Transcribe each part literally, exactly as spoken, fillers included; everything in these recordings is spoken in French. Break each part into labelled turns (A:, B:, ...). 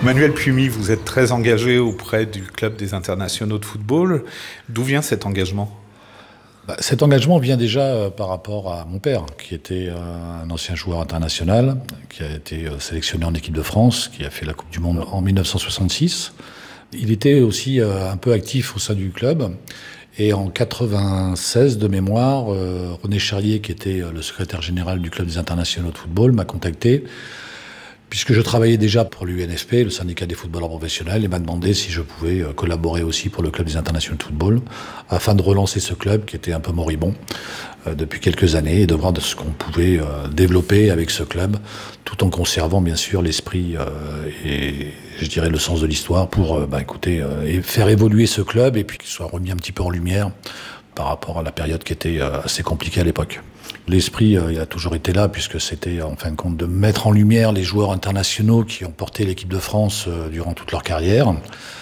A: Manuel Pumy, vous êtes très engagé auprès du Club des internationaux de football. D'où vient cet engagement ?
B: Bah, cet engagement vient déjà euh, par rapport à mon père, qui était euh, un ancien joueur international, qui a été euh, sélectionné en équipe de France, qui a fait la Coupe du Monde en dix-neuf cent soixante-six. Il était aussi euh, un peu actif au sein du club. Et en quatre-vingt-seize, de mémoire, euh, René Charrier, qui était euh, le secrétaire général du Club des internationaux de football, m'a contacté, puisque je travaillais déjà pour l'U N F P, le syndicat des footballeurs professionnels, et m'a demandé si je pouvais euh, collaborer aussi pour le Club des internationaux de football, afin de relancer ce club qui était un peu moribond euh, depuis quelques années, et de voir de ce qu'on pouvait euh, développer avec ce club, tout en conservant bien sûr l'esprit euh, et je dirais le sens de l'histoire pour euh, bah, écoutez, euh, et faire évoluer ce club et puis qu'il soit remis un petit peu en lumière par rapport à la période qui était euh, assez compliquée à l'époque. L'esprit, euh, il a toujours été là, puisque c'était, en fin de compte, de mettre en lumière les joueurs internationaux qui ont porté l'équipe de France euh, durant toute leur carrière,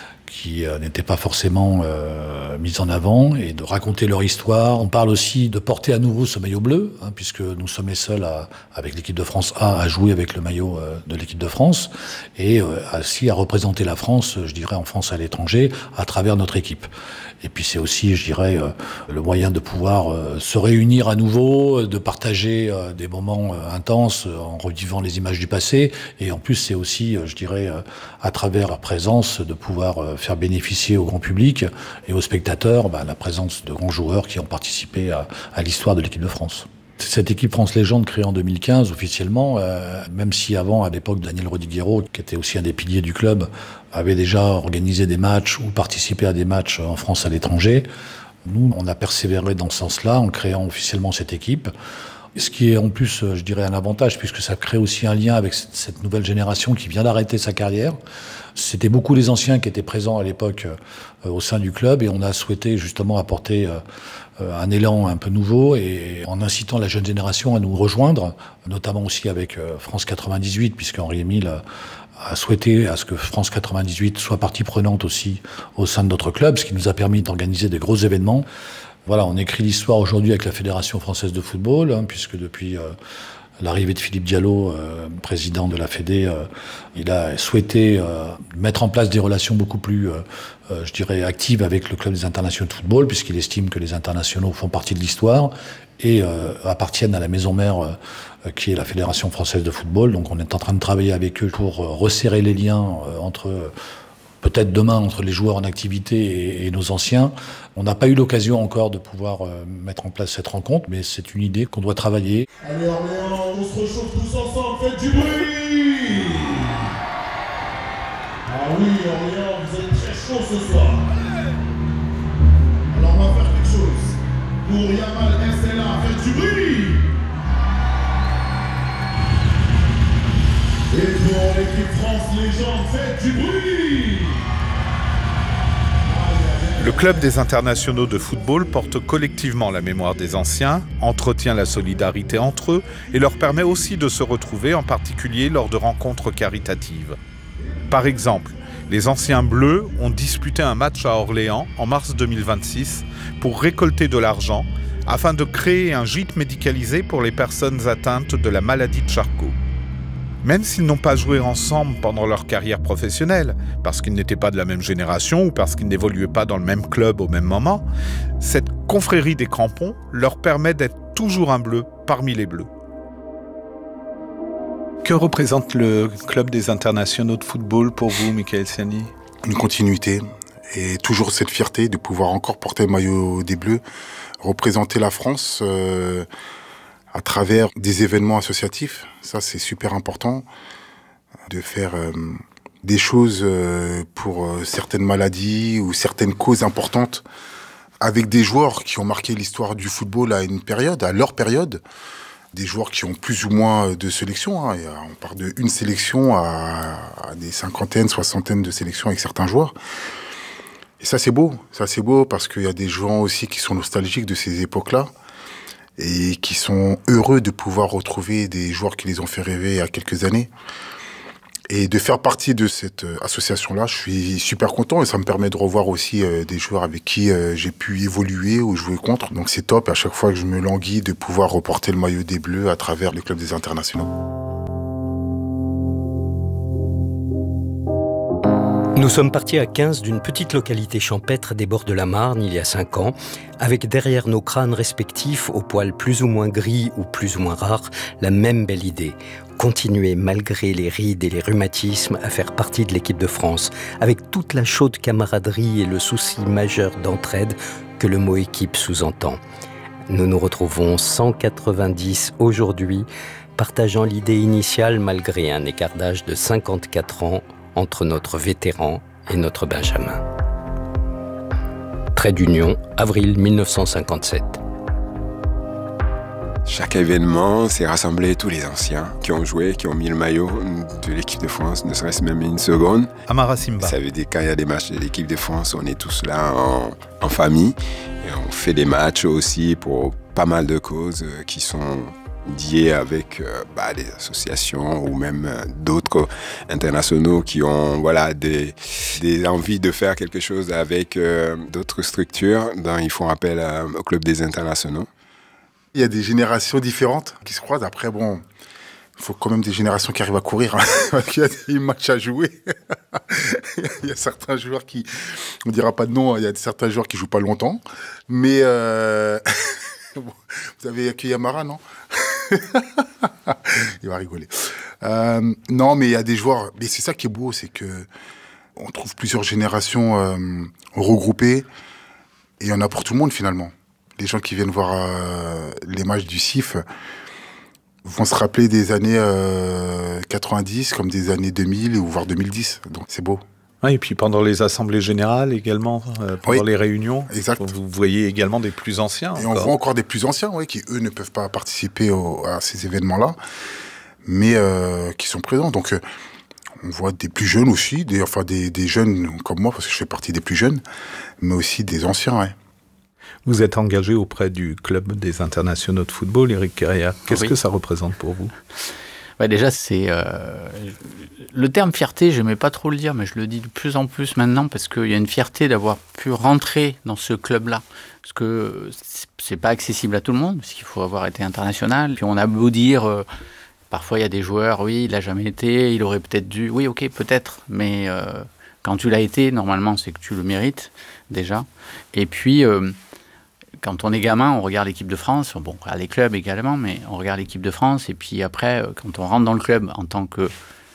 B: qui euh, n'étaient pas forcément euh, mis en avant, et de raconter leur histoire. On parle aussi de porter à nouveau ce maillot bleu, hein, puisque nous sommes les seuls, à, avec l'équipe de France A, à jouer avec le maillot euh, de l'équipe de France, et euh, aussi à représenter la France, je dirais, en France et à l'étranger, à travers notre équipe. Et puis c'est aussi, je dirais, euh, le moyen de pouvoir euh, se réunir à nouveau, de partager euh, des moments euh, intenses euh, en revivant les images du passé. Et en plus, c'est aussi, euh, je dirais, euh, à travers leur présence, de pouvoir euh, faire bénéficier au grand public et aux spectateurs bah, la présence de grands joueurs qui ont participé à, à l'histoire de l'équipe de France. Cette équipe France Légende créée en deux mille quinze officiellement, euh, même si avant, à l'époque, Daniel Rodiguero, qui était aussi un des piliers du club, avait déjà organisé des matchs ou participé à des matchs en France à l'étranger, nous, on a persévéré dans ce sens-là en créant officiellement cette équipe. Ce qui est en plus, je dirais, un avantage, puisque ça crée aussi un lien avec cette nouvelle génération qui vient d'arrêter sa carrière. C'était beaucoup les anciens qui étaient présents à l'époque euh, au sein du club, et on a souhaité justement apporter euh, un élan un peu nouveau, et en incitant la jeune génération à nous rejoindre, notamment aussi avec euh, France quatre-vingt-dix-huit, puisque Henri Émile a, a souhaité à ce que France quatre-vingt-dix-huit soit partie prenante aussi au sein de notre club, ce qui nous a permis d'organiser des gros événements. Voilà, on écrit l'histoire aujourd'hui avec la Fédération française de football, hein, puisque depuis euh, l'arrivée de Philippe Diallo, euh, président de la Fédé, euh, il a souhaité euh, mettre en place des relations beaucoup plus, euh, euh, je dirais, actives avec le Club des internationaux de football, puisqu'il estime que les internationaux font partie de l'histoire et euh, appartiennent à la maison mère euh, qui est la Fédération française de football. Donc on est en train de travailler avec eux pour euh, resserrer les liens euh, entre... Euh, peut-être demain, entre les joueurs en activité et, et nos anciens. On n'a pas eu l'occasion encore de pouvoir euh, mettre en place cette rencontre, mais c'est une idée qu'on doit travailler.
C: Allez Orléans, on se réchauffe tous ensemble, faites du bruit! Ah oui, Orléans, vous êtes très chaud ce soir. Alors on va faire quelque chose. Pour Yamal S L A, faites du bruit! Et pour l'équipe France Légende, faites du bruit!
A: Le Club des internationaux de football porte collectivement la mémoire des anciens, entretient la solidarité entre eux et leur permet aussi de se retrouver, en particulier lors de rencontres caritatives. Par exemple, les anciens Bleus ont disputé un match à Orléans en mars deux mille vingt-six pour récolter de l'argent afin de créer un gîte médicalisé pour les personnes atteintes de la maladie de Charcot. Même s'ils n'ont pas joué ensemble pendant leur carrière professionnelle, parce qu'ils n'étaient pas de la même génération ou parce qu'ils n'évoluaient pas dans le même club au même moment, cette confrérie des crampons leur permet d'être toujours un bleu parmi les bleus. Que représente le Club des internationaux de football pour vous, Michael Siani ?
D: Une continuité et toujours cette fierté de pouvoir encore porter le maillot des Bleus, représenter la France euh, à travers des événements associatifs. Ça, c'est super important, de faire euh, des choses euh, pour euh, certaines maladies ou certaines causes importantes avec des joueurs qui ont marqué l'histoire du football à une période, à leur période. Des joueurs qui ont plus ou moins de sélections. Hein. On part de une sélection à, à des cinquantaines, soixantaines de sélections avec certains joueurs. Et ça, c'est beau. Ça, c'est beau parce qu'il y a des gens aussi qui sont nostalgiques de ces époques-là et qui sont heureux de pouvoir retrouver des joueurs qui les ont fait rêver il y a quelques années. Et de faire partie de cette association-là, je suis super content et ça me permet de revoir aussi euh, des joueurs avec qui euh, j'ai pu évoluer ou jouer contre. Donc c'est top, à chaque fois que je me languis de pouvoir reporter le maillot des Bleus à travers le club des internationaux.
E: Nous sommes partis à quinze d'une petite localité champêtre des bords de la Marne il y a cinq ans, avec derrière nos crânes respectifs, aux poils plus ou moins gris ou plus ou moins rares, la même belle idée. Continuer malgré les rides et les rhumatismes à faire partie de l'équipe de France, avec toute la chaude camaraderie et le souci majeur d'entraide que le mot équipe sous-entend. Nous nous retrouvons cent quatre-vingt-dix aujourd'hui, partageant l'idée initiale malgré un écart d'âge de cinquante-quatre ans entre notre vétéran et notre benjamin. Trait d'union, avril mille neuf cent cinquante-sept.
F: Chaque événement, c'est rassembler tous les anciens qui ont joué, qui ont mis le maillot de l'équipe de France, ne serait-ce même une seconde.
A: Amara Simba.
F: Ça veut dire quand il y a des matchs de l'équipe de France, on est tous là en, en famille. Et on fait des matchs aussi pour pas mal de causes qui sont liés avec euh, bah, des associations ou même euh, d'autres internationaux qui ont voilà, des, des envies de faire quelque chose avec euh, d'autres structures. Donc, ils font appel à, au Club des internationaux.
D: Il y a des générations différentes qui se croisent. Après, bon, il faut quand même des générations qui arrivent à courir. Hein. Il y a des matchs à jouer. Il y a certains joueurs qui, on ne dira pas de nom, il y a certains joueurs qui ne jouent pas longtemps. Mais euh... vous avez accueilli Amara, non? Il va rigoler. Euh, non, mais il y a des joueurs. Mais c'est ça qui est beau, c'est que on trouve plusieurs générations euh, regroupées et il y en a pour tout le monde finalement. Les gens qui viennent voir euh, les matchs du C I F vont se rappeler des années euh, quatre-vingt-dix comme des années deux mille ou voire deux mille dix. Donc c'est beau.
A: Oui, et puis pendant les assemblées générales également, euh, pendant oui, les réunions,
D: exact.
A: Vous voyez également des plus anciens.
D: Et encore. On voit encore des plus anciens, oui, qui eux ne peuvent pas participer au, à ces événements-là, mais euh, qui sont présents. Donc euh, on voit des plus jeunes aussi, des, enfin des, des jeunes comme moi, parce que je fais partie des plus jeunes, mais aussi des anciens. Ouais.
A: Vous êtes engagé auprès du Club des internationaux de football, Éric Carrière. Qu'est-ce oui. que ça représente pour vous ?
G: Ouais, déjà, c'est euh, le terme fierté, je n'aimais pas trop le dire, mais je le dis de plus en plus maintenant parce qu'il y a une fierté d'avoir pu rentrer dans ce club-là. Parce que c'est pas accessible à tout le monde, parce qu'il faut avoir été international. Puis on a beau dire, euh, parfois il y a des joueurs, oui, il n'a jamais été, il aurait peut-être dû. Oui, ok, peut-être, mais euh, quand tu l'as été, normalement, c'est que tu le mérites déjà. Et puis. Euh, Quand on est gamin, on regarde l'équipe de France, bon, on regarde les clubs également, mais on regarde l'équipe de France, et puis après, quand on rentre dans le club en tant que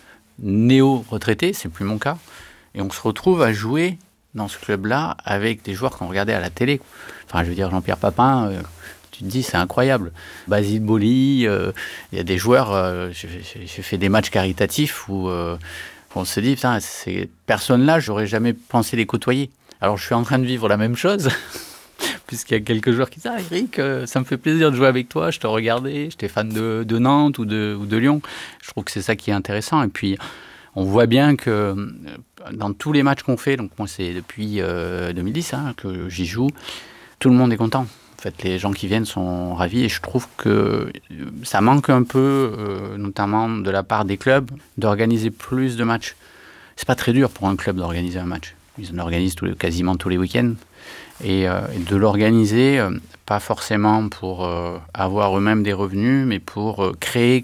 G: néo-retraité, c'est plus mon cas, et on se retrouve à jouer dans ce club-là avec des joueurs qu'on regardait à la télé. Enfin, je veux dire, Jean-Pierre Papin, euh, tu te dis, c'est incroyable. Basile Boli, il euh, y a des joueurs, euh, j'ai, j'ai fait des matchs caritatifs où euh, on se dit, putain, ces personnes-là, j'aurais jamais pensé les côtoyer. Alors, je suis en train de vivre la même chose. Puisqu'il y a quelques joueurs qui disent « Ah, Eric, euh, ça me fait plaisir de jouer avec toi, je te regardais, j'étais fan de, de Nantes ou de, ou de Lyon. » Je trouve que c'est ça qui est intéressant. Et puis, on voit bien que dans tous les matchs qu'on fait, donc moi, c'est depuis euh, deux mille dix hein, que j'y joue, tout le monde est content. En fait, les gens qui viennent sont ravis et je trouve que ça manque un peu, euh, notamment de la part des clubs, d'organiser plus de matchs. C'est pas très dur pour un club d'organiser un match. Ils en organisent tous les, quasiment tous les week-ends. Et, euh, et de l'organiser, euh, pas forcément pour euh, avoir eux-mêmes des revenus, mais pour euh, créer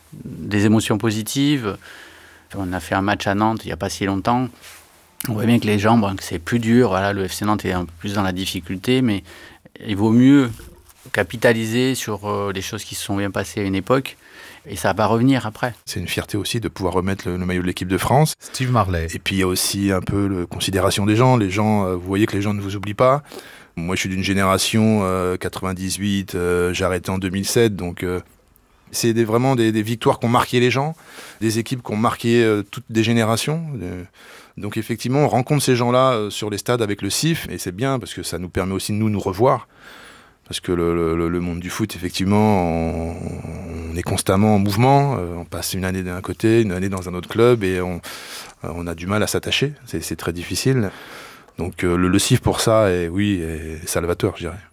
G: des émotions positives. On a fait un match à Nantes il n'y a pas si longtemps. On voit bien que les gens, bon, que c'est plus dur. Voilà, le F C Nantes est un peu plus dans la difficulté, mais il vaut mieux capitaliser sur euh, les choses qui se sont bien passées à une époque. Et ça va revenir après.
H: C'est une fierté aussi de pouvoir remettre le, le maillot de l'équipe de France.
A: Steve Marley.
H: Et puis il y a aussi un peu la considération des gens. Les gens, euh, vous voyez que les gens ne vous oublient pas. Moi, je suis d'une génération euh, quatre-vingt-dix-huit, euh, j'ai arrêté en deux mille sept. Donc euh, c'est des, vraiment des, des victoires qui ont marqué les gens, des équipes qui ont marqué euh, toutes des générations. Euh, donc effectivement, on rencontre ces gens-là euh, sur les stades avec le C I F. Et c'est bien parce que ça nous permet aussi de nous, nous revoir. Parce que le, le, le monde du foot, effectivement, on, on est constamment en mouvement. Euh, on passe une année d'un côté, une année dans un autre club et on, on a du mal à s'attacher. C'est, c'est très difficile. Donc euh, le, le C I F pour ça, est, oui, est salvateur, je dirais.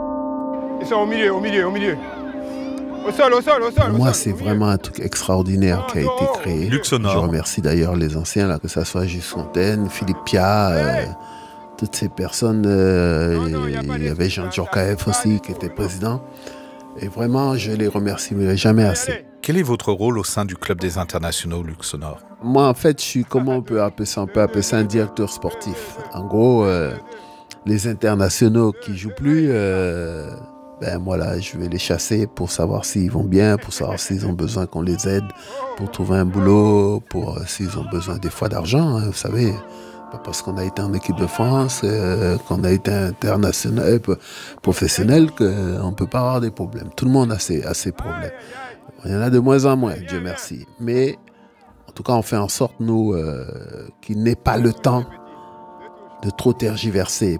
I: Ils sont au milieu, au milieu, au milieu. Au sol, au sol, au sol.
J: Pour moi, c'est vraiment un truc extraordinaire qui a été créé.
A: Je
J: remercie d'ailleurs les anciens, là, que ce soit Gilles Fontaine, Philippe Pia... Euh, toutes ces personnes, euh, il y avait Jean Djorkaeff aussi qui était président. Et vraiment, je les remercie, mais jamais assez.
A: Quel est votre rôle au sein du club des internationaux Luc Sonor?
J: Moi, en fait, je suis, comment on peut appeler ça? On peut appeler ça un directeur sportif. En gros, euh, les internationaux qui jouent plus, euh, ben voilà, je vais les chasser pour savoir s'ils vont bien, pour savoir s'ils ont besoin qu'on les aide, pour trouver un boulot, pour euh, s'ils ont besoin des fois d'argent, hein, vous savez. Pas parce qu'on a été en équipe de France, euh, qu'on a été international, euh, professionnel, qu'on ne peut pas avoir des problèmes. Tout le monde a ses, a ses problèmes. Il y en a de moins en moins, Dieu merci. Mais en tout cas, on fait en sorte, nous, euh, qu'il n'ait pas le temps de trop tergiverser.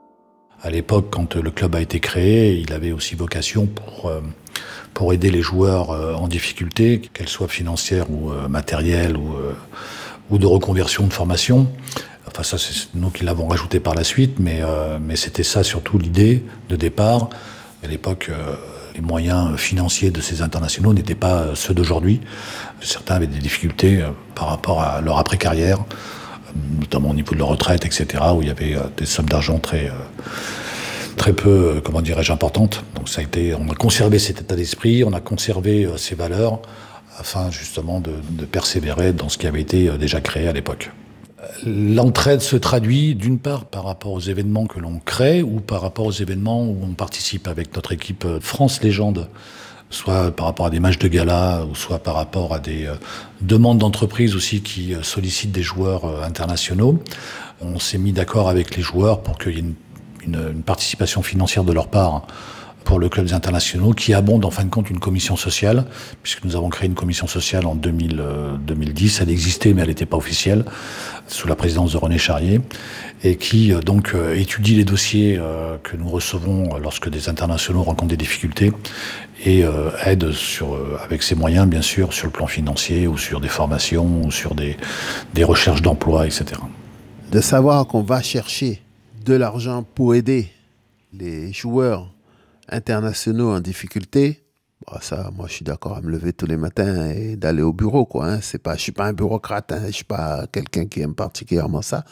B: À l'époque, quand le club a été créé, il avait aussi vocation pour, euh, pour aider les joueurs euh, en difficulté, qu'elles soient financières ou euh, matérielles ou, euh, ou de reconversion de formation. Enfin, ça, c'est nous qui l'avons rajouté par la suite, mais, euh, mais c'était ça surtout l'idée de départ. À l'époque, euh, les moyens financiers de ces internationaux n'étaient pas ceux d'aujourd'hui. Certains avaient des difficultés euh, par rapport à leur après-carrière, euh, notamment au niveau de leur retraite, et cetera, où il y avait euh, des sommes d'argent très, euh, très peu, euh, comment dirais-je, importantes. Donc ça a été, on a conservé cet état d'esprit, on a conservé euh, ces valeurs, afin justement de, de persévérer dans ce qui avait été euh, déjà créé à l'époque. L'entraide se traduit d'une part par rapport aux événements que l'on crée ou par rapport aux événements où on participe avec notre équipe France Légende, soit par rapport à des matchs de gala ou soit par rapport à des euh, demandes d'entreprises aussi qui euh, sollicitent des joueurs euh, internationaux. On s'est mis d'accord avec les joueurs pour qu'il y ait une, une, une participation financière de leur part pour le club des internationaux, qui abonde en fin de compte une commission sociale, puisque nous avons créé une commission sociale en deux mille, euh, deux mille dix. Elle existait, mais elle n'était pas officielle, sous la présidence de René Charrier, et qui euh, donc euh, étudie les dossiers euh, que nous recevons lorsque des internationaux rencontrent des difficultés, et euh, aide sur, euh, avec ses moyens, bien sûr, sur le plan financier, ou sur des formations, ou sur des, des recherches d'emploi, et cetera.
J: De savoir qu'on va chercher de l'argent pour aider les joueurs internationaux en difficulté, bah ça, moi je suis d'accord à me lever tous les matins et d'aller au bureau, quoi. Hein. C'est pas, je suis pas un bureaucrate, hein. Je suis pas quelqu'un qui aime particulièrement ça.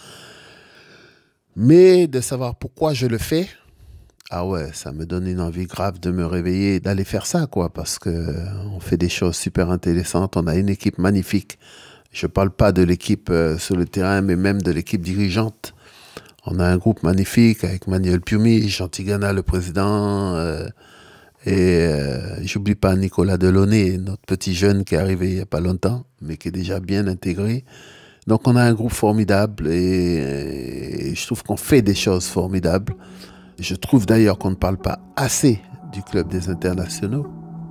J: Mais de savoir pourquoi je le fais, ah ouais, ça me donne une envie grave de me réveiller et d'aller faire ça, quoi, parce que on fait des choses super intéressantes. On a une équipe magnifique. Je parle pas de l'équipe euh, sur le terrain, mais même de l'équipe dirigeante. On a un groupe magnifique avec Manuel Piumi, Jean Tigana, le président, euh, et euh, j'oublie pas Nicolas Delaunay, notre petit jeune qui est arrivé il n'y a pas longtemps, mais qui est déjà bien intégré. Donc on a un groupe formidable et, et je trouve qu'on fait des choses formidables. Je trouve d'ailleurs qu'on ne parle pas assez du club des internationaux.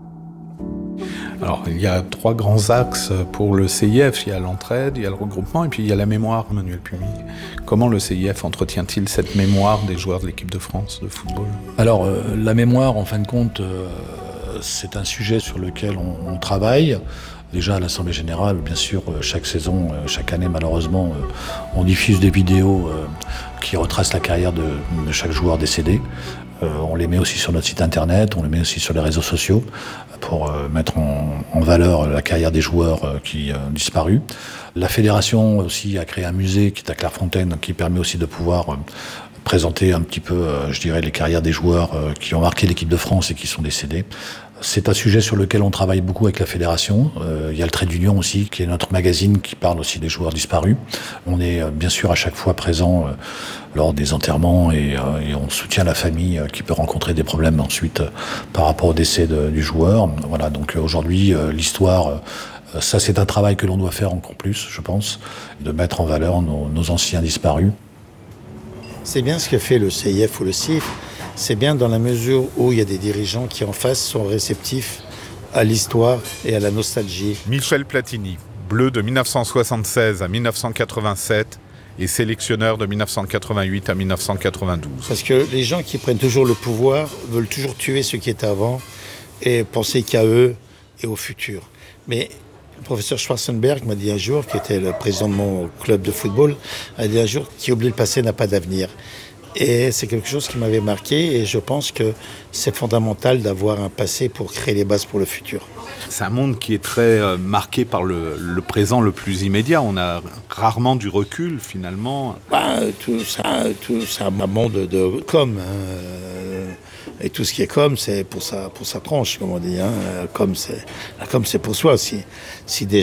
A: Alors, il y a trois grands axes pour le C I F. Il y a l'entraide, il y a le regroupement et puis il y a la mémoire, Manuel Piumi. Comment le C I F entretient-il cette mémoire des joueurs de l'équipe de France de football?
B: Alors, euh, la mémoire, en fin de compte, euh, c'est un sujet sur lequel on, on travaille. Déjà à l'Assemblée Générale, bien sûr, euh, chaque saison, euh, chaque année, malheureusement, euh, on diffuse des vidéos euh, qui retracent la carrière de, de chaque joueur décédé. Euh, on les met aussi sur notre site internet, on les met aussi sur les réseaux sociaux pour euh, mettre en, en valeur la carrière des joueurs euh, qui ont euh, disparu. La fédération aussi a créé un musée qui est à Clairefontaine, qui permet aussi de pouvoir euh, présenter un petit peu, euh, je dirais, les carrières des joueurs euh, qui ont marqué l'équipe de France et qui sont décédés. C'est un sujet sur lequel on travaille beaucoup avec la fédération. Euh, il y a le Trait d'Union aussi, qui est notre magazine qui parle aussi des joueurs disparus. On est euh, bien sûr à chaque fois présent euh, lors des enterrements et, euh, et on soutient la famille euh, qui peut rencontrer des problèmes ensuite euh, par rapport au décès de, du joueur. Voilà, donc euh, aujourd'hui, euh, l'histoire, euh, ça c'est un travail que l'on doit faire encore plus, je pense, de mettre en valeur nos, nos anciens disparus.
K: C'est bien ce que fait le C I F ou le C I F. C'est bien dans la mesure où il y a des dirigeants qui en face sont réceptifs à l'histoire et à la nostalgie.
A: Michel Platini, bleu de mille neuf cent soixante-seize à mille neuf cent quatre-vingt-sept et sélectionneur de mille neuf cent quatre-vingt-huit à mille neuf cent quatre-vingt-douze.
K: Parce que les gens qui prennent toujours le pouvoir veulent toujours tuer ceux qui étaient avant et penser qu'à eux et au futur. Mais le professeur Schwarzenberg m'a dit un jour, qui était le président de mon club de football, a dit un jour, qui oublie le passé n'a pas d'avenir. Et c'est quelque chose qui m'avait marqué et je pense que c'est fondamental d'avoir un passé pour créer les bases pour le futur.
A: C'est un monde qui est très euh, marqué par le, le présent le plus immédiat. On a rarement du recul finalement.
K: Bah, tout ça, tout ça, un monde de, de com. Hein, et tout ce qui est com, c'est pour sa, pour sa tranche, comme on dit. Hein. Comme c'est, la com, c'est pour soi. Si, si des